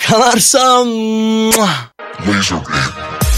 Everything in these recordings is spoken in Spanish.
Calarza. Laser beam.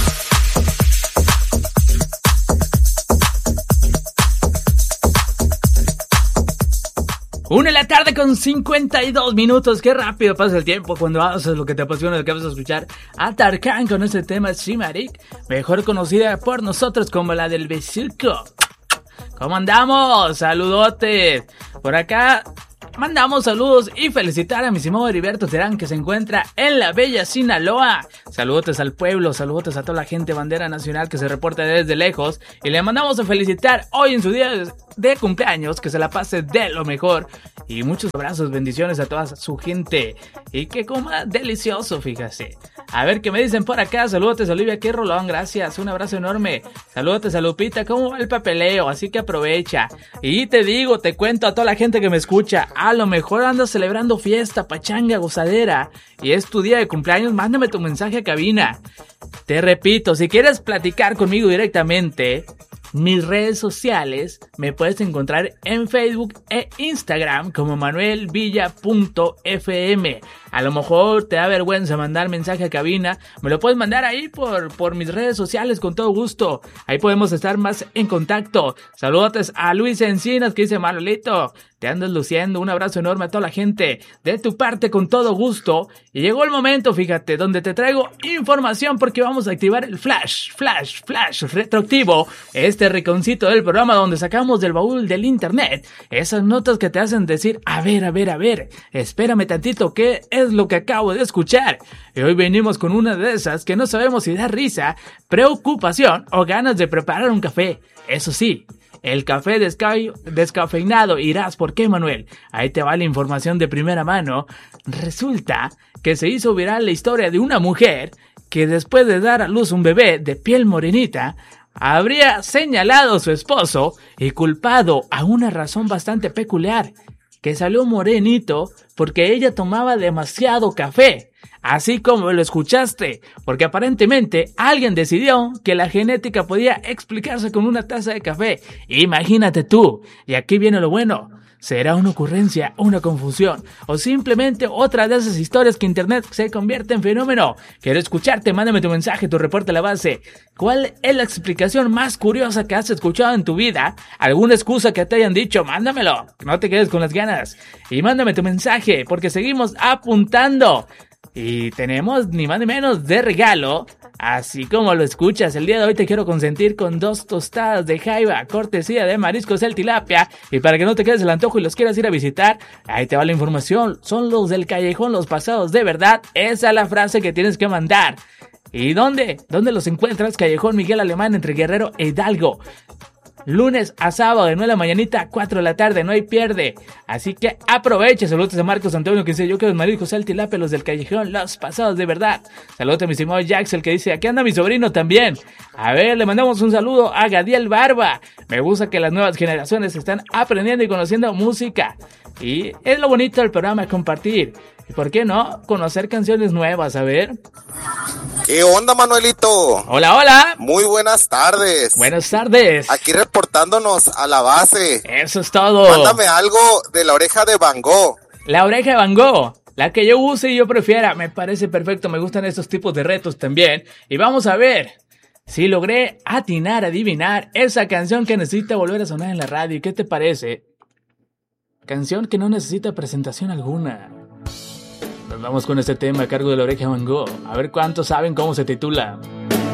1:00 con 52 minutos. Qué rápido pasa el tiempo cuando haces lo que te apasiona, lo que vas a escuchar a Tarkan con este tema Simarik, mejor conocida por nosotros como la del besuco. ¿Cómo andamos? Saludotes. Por acá mandamos saludos y felicitar a mi estimado Heriberto Terán, que se encuentra en la bella Sinaloa. Saludos al pueblo, saludos a toda la gente bandera nacional que se reporta desde lejos. Y le mandamos a felicitar hoy en su día de cumpleaños, que se la pase de lo mejor. Y muchos abrazos, bendiciones a toda su gente. Y que coma delicioso, fíjate. A ver qué me dicen por acá. Saludos a Olivia, qué rolón, gracias. Un abrazo enorme. Saludos a Lupita, ¿cómo va el papeleo? Así que aprovecha. Y te digo, te cuento a toda la gente que me escucha. A lo mejor andas celebrando fiesta, pachanga, gozadera y es tu día de cumpleaños, mándame tu mensaje a cabina. Te repito, si quieres platicar conmigo directamente, mis redes sociales me puedes encontrar en Facebook e Instagram como manuelvilla.fm. A lo mejor te da vergüenza mandar mensaje a cabina, me lo puedes mandar ahí por mis redes sociales con todo gusto. Ahí podemos estar más en contacto. Saludos a Luis Encinas que dice: Manolito, te andas luciendo. Un abrazo enorme a toda la gente de tu parte con todo gusto. Y llegó el momento, fíjate, donde te traigo información porque vamos a activar el flash retroactivo. Este rinconcito del programa donde sacamos del baúl del internet esas notas que te hacen decir: a ver, espérame tantito, ¿qué es lo que acabo de escuchar? Y hoy venimos con una de esas que no sabemos si da risa, preocupación o ganas de preparar un café. Eso sí, el café descafeinado. Irás, ¿por qué, Manuel? Ahí te va la información de primera mano. Resulta que se hizo viral la historia de una mujer que después de dar a luz un bebé de piel morenita, habría señalado a su esposo y culpado a una razón bastante peculiar, que salió morenito porque ella tomaba demasiado café. Así como lo escuchaste, porque aparentemente alguien decidió que la genética podía explicarse con una taza de café. Imagínate tú, y aquí viene lo bueno. ¿Será una ocurrencia, una confusión o simplemente otra de esas historias que internet se convierte en fenómeno? Quiero escucharte, mándame tu mensaje, tu reporte a la base. ¿Cuál es la explicación más curiosa que has escuchado en tu vida? ¿Alguna excusa que te hayan dicho? Mándamelo, no te quedes con las ganas. Y mándame tu mensaje, porque seguimos apuntando. Y tenemos ni más ni menos de regalo, así como lo escuchas. El día de hoy te quiero consentir con 2 tostadas de jaiba, cortesía de Mariscos El Tilapia. Y para que no te quedes el antojo y los quieras ir a visitar, ahí te va la información. Son los del callejón, los pasados de verdad. Esa es la frase que tienes que mandar. ¿Y dónde? ¿Dónde los encuentras? Callejón Miguel Alemán, entre Guerrero e Hidalgo. Lunes a sábado de 9 de la mañanita a 4 de la tarde, no hay pierde. Así que aprovecha. Saludos a Marcos Antonio que dice: yo quiero los mariscos El Tilapia, los del callejón, los pasados de verdad. Saludos a mi estimado Jaxel que dice: aquí anda mi sobrino también. A ver, le mandamos un saludo a Gadiel Barba. Me gusta que las nuevas generaciones están aprendiendo y conociendo música. Y es lo bonito del programa, compartir. ¿Y por qué no? Conocer canciones nuevas, a ver. ¿Qué onda, Manuelito? Hola, hola. Muy buenas tardes. Buenas tardes. Aquí reportándonos a la base. Eso es todo. Mándame algo de La Oreja de Van Gogh. La Oreja de Van Gogh. La que yo use y yo prefiera. Me parece perfecto. Me gustan estos tipos de retos también. Y vamos a ver si logré adivinar esa canción que necesita volver a sonar en la radio. ¿Qué te parece? Canción que no necesita presentación alguna. Nos vamos con este tema a cargo de La Oreja de Van Gogh. A ver cuántos saben cómo se titula.